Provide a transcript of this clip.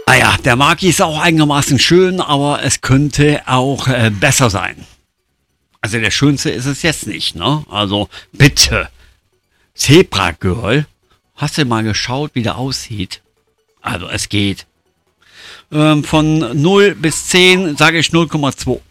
Ah ja, der Maki ist auch einigermaßen schön, aber es könnte auch besser sein. Also der schönste ist es jetzt nicht, ne? Also bitte. Zebra Girl. Hast du mal geschaut, wie der aussieht? Also es geht. Von 0 bis 10 sage ich 0,2.